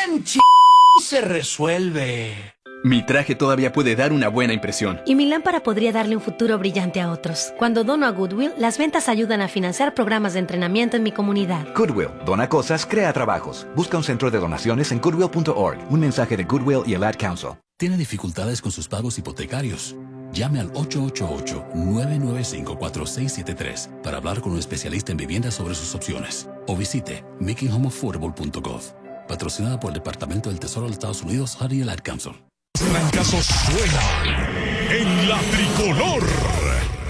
¿Quién se resuelve? Mi traje todavía puede dar una buena impresión. Y mi lámpara podría darle un futuro brillante a otros. Cuando dono a Goodwill, las ventas ayudan a financiar programas de entrenamiento en mi comunidad. Goodwill, dona cosas, crea trabajos. Busca un centro de donaciones en goodwill.org. Un mensaje de Goodwill y el Ad Council. ¿Tiene dificultades con sus pagos hipotecarios? Llame al 888-995-4673 para hablar con un especialista en vivienda sobre sus opciones. O visite makinghomeaffordable.gov. Patrocinada por el Departamento del Tesoro de los Estados Unidos y el Ad Council. Trancazo suena en la tricolor.